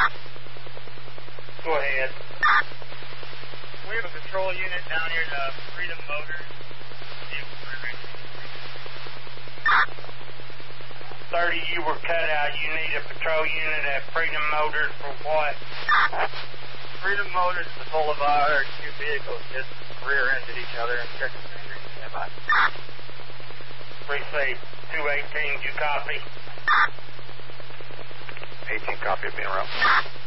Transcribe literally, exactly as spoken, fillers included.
Go ahead. We have a patrol unit down here to Freedom Motors. thirty, you were cut out. You need a patrol unit at Freedom Motors for what? Freedom Motors is the boulevard. Two vehicles just rear-ended each other and checked the fingers. Standby. Received. two eighteen, you copy? eighteen copy, being around.